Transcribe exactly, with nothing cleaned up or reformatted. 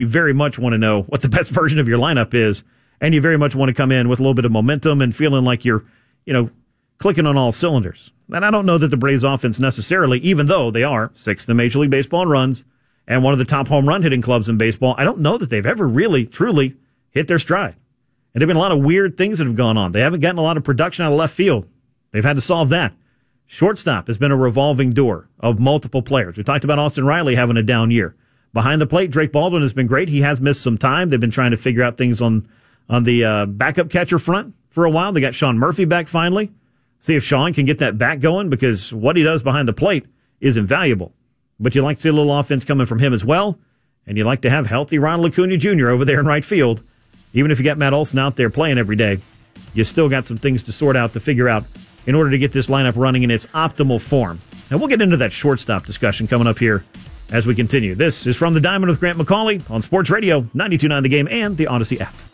you very much want to know what the best version of your lineup is, and you very much want to come in with a little bit of momentum and feeling like you're, you know, clicking on all cylinders. And I don't know that the Braves offense necessarily, even though they are sixth in Major League Baseball in runs and one of the top home run hitting clubs in baseball, I don't know that they've ever really, truly hit their stride. And there have been a lot of weird things that have gone on. They haven't gotten a lot of production out of left field. They've had to solve that. Shortstop has been a revolving door of multiple players. We talked about Austin Riley having a down year. Behind the plate, Drake Baldwin has been great. He has missed some time. They've been trying to figure out things on, on the uh, backup catcher front for a while. They got Sean Murphy back finally. See if Sean can get that back going, because what he does behind the plate is invaluable. But you like to see a little offense coming from him as well, and you like to have healthy Ronald Acuna Junior over there in right field. Even if you got Matt Olson out there playing every day, you still got some things to sort out, to figure out in order to get this lineup running in its optimal form. And we'll get into that shortstop discussion coming up here as we continue. This is From the Diamond with Grant McCauley on Sports Radio ninety-two point nine The Game and the Odyssey app.